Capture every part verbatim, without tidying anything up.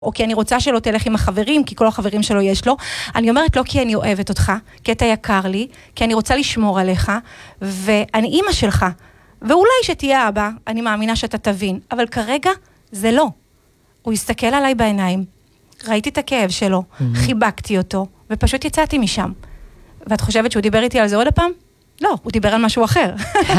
או כי אני רוצה שלא תלך עם החברים, כי כל החברים שלו יש לו. אני אומרת לא כי אני אוהבת אותך, כי אתה יקר לי, כי אני רוצה לשמור עליך, ואני אימא שלך. ואולי שתהיה אבא, אני מאמינה שאתה תבין, אבל כרגע זה לא. הוא הסתכל עליי בעיניים, ראיתי את הכאב שלו, mm-hmm. חיבקתי אותו, ופשוט יצאתי משם. ואת חושבת שהוא דיבר איתי על זה עוד הפעם? לא, הוא דיבר על משהו אחר.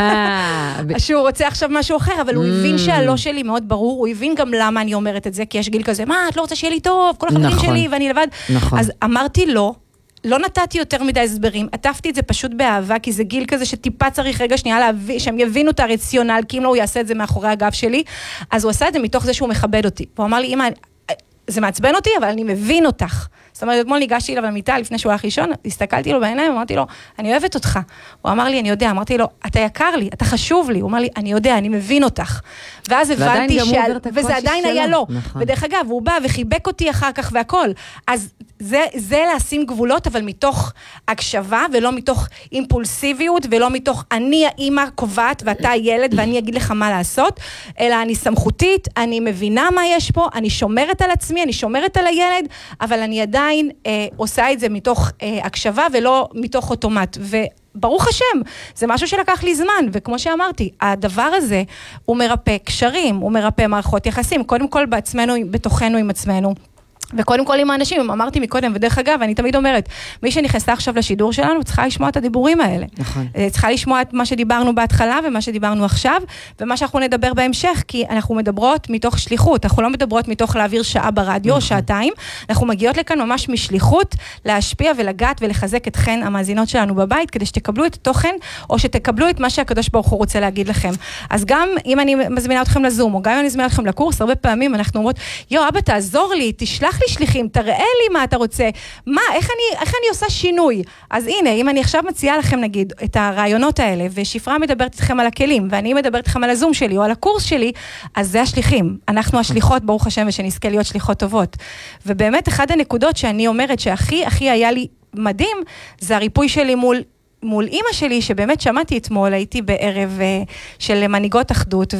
שהוא רוצה עכשיו משהו אחר, אבל הוא הבין שהלא שלי מאוד ברור, הוא הבין גם למה אני אומרת את זה, כי יש גיל כזה, מה, את לא רוצה שיהיה לי טוב, כל החברים שלי, ואני לבד. אז אמרתי לא, לא נתתי יותר מדי הסברים, עטפתי את זה פשוט באהבה, כי זה גיל כזה שטיפה צריך רגע שנייה להביא, שהם יבינו את הרציונל, כי אם לא הוא יעשה את זה מאחורי הגב שלי, אז הוא עשה את זה מתוך זה שהוא מכבד אותי. הוא אמר לי, אמא, זה מעצבן אותי, אבל אני מבין אותך. זאת אומרת, אתמול ניגשתי אליו למיטה לפני שהוא היה ראשון, הסתכלתי לו בעיניים, אמרתי לו, אני אוהבת אותך. הוא אמר לי, אני יודע, אמרתי לו, אתה יקר לי, אתה חשוב לי. הוא אמר לי, אני יודע, אני מבין אותך. ואז הבנתי שעל... וזה עדיין היה לו. ודרך אגב, הוא בא וחיבק אותי אחר כך והכל. אז זה, זה לשים גבולות, אבל מתוך הקשבה, ולא מתוך אימפולסיביות, ולא מתוך אני האמא קובעת, ואתה הילד, ואני אגיד לך מה לעשות, אלא אני סמכותית, אני מבינה מה יש פה, אני שומרת על עצמי, אני שומרת על הילד, אבל אני עדיין אה, עושה את זה מתוך אה, הקשבה, ולא מתוך אוטומט. וברוך השם, זה משהו שלקח לי זמן, וכמו שאמרתי, הדבר הזה, הוא מרפא קשרים, הוא מרפא מערכות יחסים, קודם כל בעצמנו, בתוכנו עם עצמנו. וקודם כל עם האנשים, אמרתי מקודם, ודרך אגב, אני תמיד אומרת, מי שנכנסה עכשיו לשידור שלנו, צריכה לשמוע את הדיבורים האלה. נכון. צריכה לשמוע את מה שדיברנו בהתחלה, ומה שדיברנו עכשיו, ומה שאנחנו נדבר בהמשך, כי אנחנו מדברות מתוך שליחות, אנחנו לא מדברות מתוך להעביר שעה ברדיו, נכון. שעתיים, אנחנו מגיעות לכאן ממש משליחות, להשפיע ולגעת ולחזק אתכן המאזינות שלנו בבית, כדי שתקבלו את התוכן, או שתקבלו את מה שהקדוש ברוך הוא רוצה להגיד לכם. אז גם אם אני מזמינה אתכם לזום, או גם אם אני מזמינה אתכם לקורס, הרבה פעמים אנחנו אומרות, יו, אבא, תעזור לי, תשלח לי שליחים, תראה לי מה אתה רוצה, מה, איך אני, איך אני עושה שינוי? אז הנה, אם אני עכשיו מציעה לכם, נגיד, את הרעיונות האלה, ושפרה מדברת איתכם על הכלים, ואני מדברת איתכם על הזום שלי, או על הקורס שלי, אז זה השליחים. אנחנו השליחות, ברוך השם, ושנזכה להיות שליחות טובות. ובאמת, אחד הנקודות שאני אומרת, שהכי, הכי היה לי מדהים, זה הריפוי שלי מול מול אמא שלי, שבאמת שמעתי אתמול, הייתי בערב uh, של מנהיגות אחדות,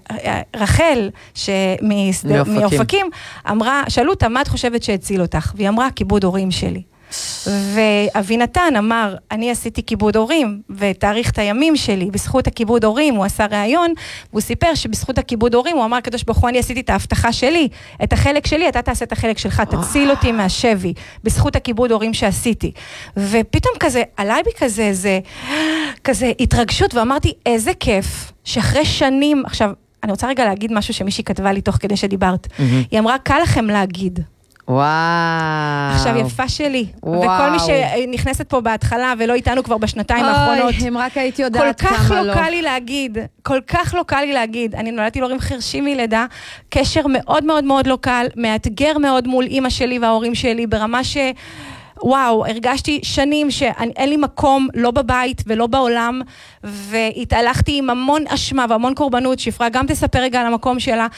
ורחל, מאופקים, אמרה, שאלו אותה, מה את חושבת שהציל אותך? והיא אמרה, כיבוד הורים שלי. ואבינתן אמר, אני עשיתי כיבוד הורים, ותאריך את הימים שלי, בזכות הכיבוד הורים, הוא עשה ראיון, והוא סיפר שבזכות הכיבוד הורים, הוא אמר, קדוש ברוך הוא, אני עשיתי את ההבטחה שלי, את החלק שלי, אתה תעשה את החלק שלך, תציל אותי מהשבי, בזכות הכיבוד הורים שעשיתי. ופתאום כזה, עליי בי כזה, זה, כזה התרגשות, ואמרתי, איזה כיף, שאחרי שנים, עכשיו, אני רוצה רגע להגיד משהו שמישהי כתבה לי תוך כדי שדיברת, היא אמרה, קל לכם להגיד, וואו. עכשיו יפה שלי. וואו. וכל מי שנכנסת פה בהתחלה ולא איתנו כבר בשנתיים האחרונות. אוי, אם רק הייתי יודעת כמה לא. כל כך לא קל לי להגיד, כל כך לא קל לי להגיד. אני נולדתי להורים חרשים מלידה, קשר מאוד מאוד מאוד לא קל, מאתגר מאוד מול אמא שלי וההורים שלי, ברמה ש... וואו, הרגשתי שנים שאין לי מקום, לא בבית ולא בעולם, והתהלכתי עם המון אשמה והמון קורבנות, שפרה גם תספר רגע על המקום שלה.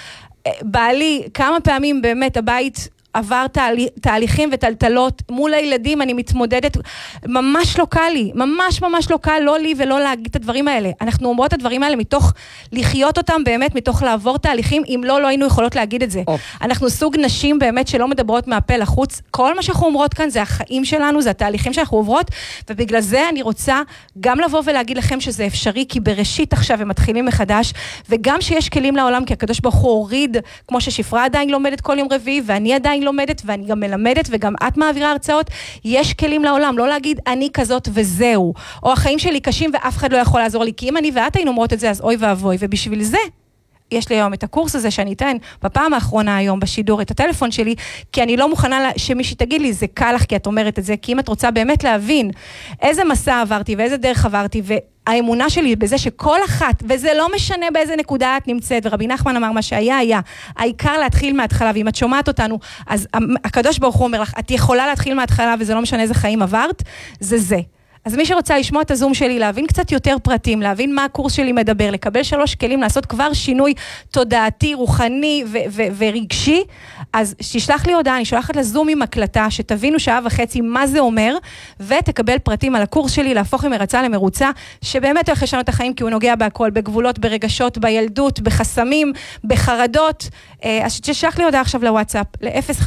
בעלי, כמה פעמים באמת הבית עבר תהליך, תהליכים וטלטלות, מול הילדים אני מתמודדת, ממש לא קל לי, ממש ממש לא קל, לא לי ולא להגיד את הדברים האלה. אנחנו אומרות את הדברים האלה מתוך לחיות אותם באמת, מתוך לעבור תהליכים, אם לא, לא היינו יכולות להגיד את זה. Oh. אנחנו סוג נשים באמת שלא מדברות מהפה לחוץ, כל מה שאנחנו אומרות כאן זה החיים שלנו, זה התהליכים שאנחנו עוברות, ובגלל זה אני רוצה גם לבוא ולהגיד לכם שזה אפשרי, כי בראשית עכשיו הם מתחילים מחדש, וגם שיש כלים לעולם, כי הקדוש ברוך הוא הוריד, כמו ששפרה עדיין לומדת כל יום רביעי, ואני עדיין לומדת, ואני גם מלמדת, וגם את מעבירה הרצאות, יש כלים לעולם, לא להגיד אני כזאת וזהו, או החיים שלי קשים ואף אחד לא יכול לעזור לי, כי אם אני ואת היינו אומרות את זה, אז אוי ואבוי, ובשביל זה, יש לי היום את הקורס הזה שאני אתן בפעם האחרונה היום בשידור את הטלפון שלי, כי אני לא מוכנה שמישהי תגיד לי, זה קל לך כי את אומרת את זה, כי אם את רוצה באמת להבין איזה מסע עברתי ואיזה דרך עברתי, והאמונה שלי בזה שכל אחת, וזה לא משנה באיזה נקודה את נמצאת, ורבי נחמן אמר מה שהיה היה, העיקר להתחיל מההתחלה, ואם את שומעת אותנו, אז הקדוש ברוך הוא אומר לך, את יכולה להתחיל מההתחלה, וזה לא משנה איזה חיים עברת, זה זה. אז מי שרוצה לשמוע את הזום שלי, להבין קצת יותר פרטים, להבין מה הקורס שלי מדבר, לקבל שלוש כלים, לעשות כבר שינוי תודעתי, רוחני ו- ו- ורגשי, אז תשלח לי הודעה, אני שולחת לזום עם הקלטה, שתבינו שעה וחצי מה זה אומר, ותקבל פרטים על הקורס שלי, להפוך ממרצה למרוצה, שבאמת הולך לשנות את החיים, כי הוא נוגע בהכל, בגבולות, ברגשות, בילדות, בחסמים, בחרדות. אז תשלח לי הודעה עכשיו לוואטסאפ, ל-אפס